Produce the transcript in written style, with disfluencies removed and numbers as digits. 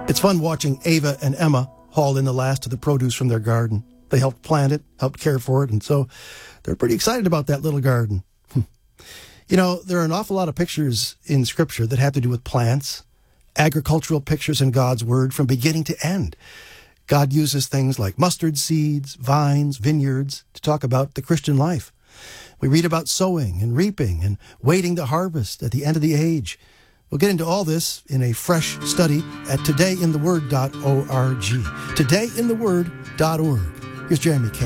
It's fun watching Ava and Emma haul in the last of the produce from their garden. They helped plant it, helped care for it, and so they're pretty excited about that little garden. You know, there are an awful lot of pictures in Scripture that have to do with plants, agricultural pictures in God's Word from beginning to end. God uses things like mustard seeds, vines, vineyards to talk about the Christian life. We read about sowing and reaping and waiting to harvest at the end of the age. We'll get into all this in a fresh study at todayintheword.org. Todayintheword.org. Here's Jeremy K.